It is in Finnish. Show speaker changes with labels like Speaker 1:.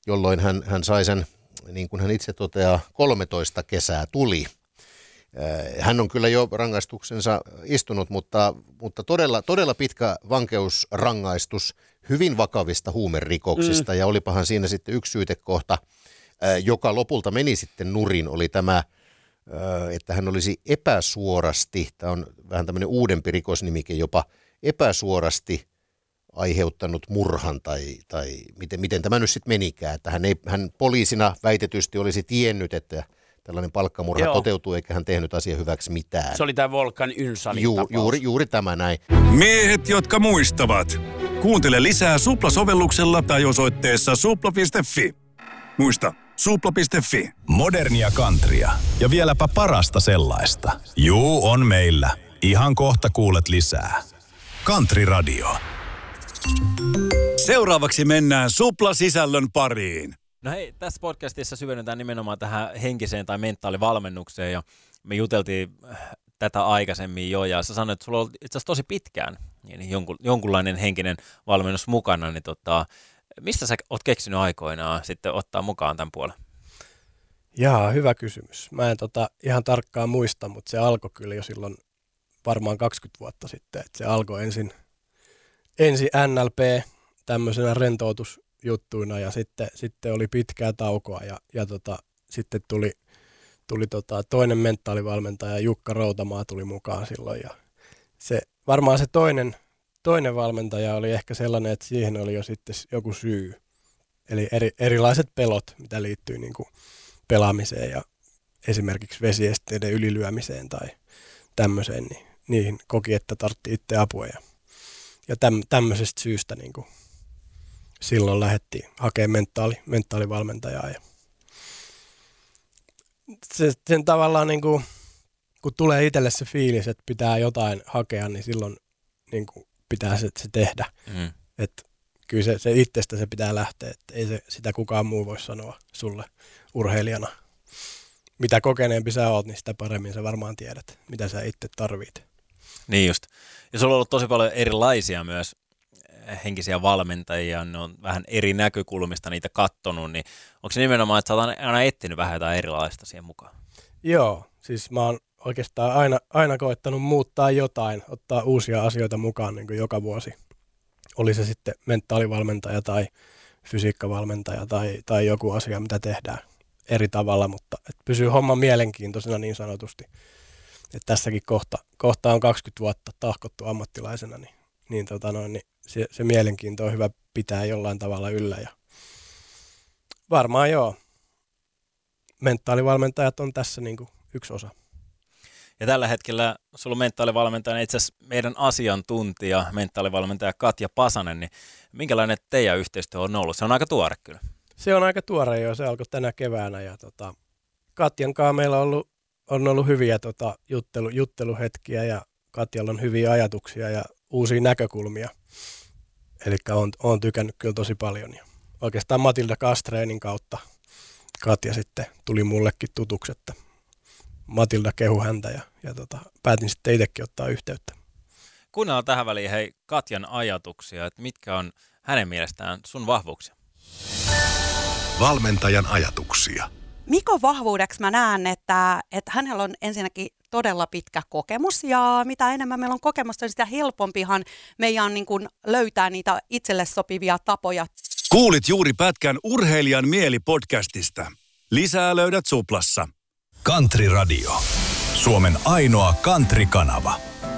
Speaker 1: jolloin hän sai sen, niin kuin hän itse toteaa, 13 kesää tuli. Hän on kyllä jo rangaistuksensa istunut, mutta todella pitkä vankeusrangaistus hyvin vakavista huumerikoksista. Ja olipahan siinä sitten yksi syytekohta, joka lopulta meni sitten nurin, oli tämä, että hän olisi epäsuorasti, tämä on vähän tämmöinen uudempi rikosnimike, jopa epäsuorasti aiheuttanut murhan tai miten tämä nyt sitten menikään, että hän poliisina väitetysti olisi tiennyt, että tällainen palkkamurha toteutuu, eikä hän tehnyt asian hyväksi mitään.
Speaker 2: Se oli tämä Volkan Ynsalin tapaus.
Speaker 1: Juuri tämä näin.
Speaker 3: Miehet, jotka muistavat. Kuuntele lisää Supla-sovelluksella tai osoitteessa supla.fi. Muista, supla.fi.
Speaker 4: Modernia countrya ja vieläpä parasta sellaista. Juu, on meillä. Ihan kohta kuulet lisää. Country Radio.
Speaker 3: Seuraavaksi mennään Supla-sisällön pariin.
Speaker 5: No hei, tässä podcastissa syvennytään nimenomaan tähän henkiseen tai mentaalivalmennukseen ja me juteltiin tätä aikaisemmin jo ja sä sanoit, että sulla on itse asiassa tosi pitkään niin jonkunlainen henkinen valmennus mukana, niin mistä sä oot keksinyt aikoinaan sitten ottaa mukaan tämän puolen?
Speaker 6: Jaa, hyvä kysymys. Mä en ihan tarkkaan muista, mutta se alkoi kyllä jo silloin varmaan 20 vuotta sitten. Että se alkoi ensin NLP tämmöisenä rentoutusjuttuina ja sitten oli pitkää taukoa ja sitten tuli toinen mentaalivalmentaja, Jukka Routamaa tuli mukaan silloin ja varmaan se toinen valmentaja oli ehkä sellainen, että siihen oli jo sitten joku syy. Eli erilaiset pelot, mitä liittyy niin kuin pelaamiseen ja esimerkiksi vesiesteiden ylilyömiseen tai tämmöiseen, niin niihin koki, että tarvitsi itse apua. Ja tämmöisestä syystä niin kuin silloin lähdettiin hakemaan mentaalivalmentajaa. Ja sen tavallaan, niin kuin, kun tulee itselle se fiilis, että pitää jotain hakea, niin silloin niin kuin pitää se tehdä. Että kyllä se itsestä se pitää lähteä, että ei sitä kukaan muu voi sanoa sulle urheilijana. Mitä kokeneempi sä oot, niin sitä paremmin sä varmaan tiedät, mitä sä itse tarvit.
Speaker 5: Niin just. Ja sulla on ollut tosi paljon erilaisia myös henkisiä valmentajia, ne on vähän eri näkökulmista niitä kattonut, niin onko se nimenomaan, että sä oot aina etsinyt vähän jotain erilaista siihen mukaan? Joo,
Speaker 6: siis mä oon oikeastaan aina koettanut muuttaa jotain, ottaa uusia asioita mukaan niin kuin joka vuosi. Oli se sitten mentaalivalmentaja tai fysiikkavalmentaja tai joku asia, mitä tehdään eri tavalla, mutta et pysyy homma mielenkiintoisena niin sanotusti. Et tässäkin kohta on 20 vuotta tahkottu ammattilaisena, niin se mielenkiinto on hyvä pitää jollain tavalla yllä. Ja varmaan joo, mentaalivalmentajat on tässä niin kuin yksi osa.
Speaker 5: Ja tällä hetkellä sulla on mentaalivalmentajana itse asiassa meidän asiantuntija, mentaalivalmentaja Katja Pasanen, niin minkälainen teidän yhteistyö on ollut? Se on aika tuore kyllä.
Speaker 6: Se on aika tuore jo, se alkoi tänä keväänä ja Katjan kanssa meillä on ollut hyviä jutteluhetkiä ja Katjalla on hyviä ajatuksia ja uusia näkökulmia. Eli olen tykännyt kyllä tosi paljon. Ja oikeastaan Matilda Castreenin kautta Katja sitten tuli mullekin tutuksi, että Matilda kehui häntä ja päätin sitten itsekin ottaa yhteyttä.
Speaker 5: Kuunnellaan tähän väliin Katjan ajatuksia, että mitkä on hänen mielestään sun vahvuuksia?
Speaker 4: Valmentajan ajatuksia.
Speaker 7: Mikon vahvuudeksi mä näen, että hänellä on ensinnäkin todella pitkä kokemus ja mitä enemmän meillä on kokemusta, niin sitä helpompihan meidän niin kuin löytää niitä itselle sopivia tapoja.
Speaker 3: Kuulit juuri pätkän Urheilijan mieli-podcastista. Lisää löydät Suplassa.
Speaker 4: Country Radio. Suomen ainoa country-kanava.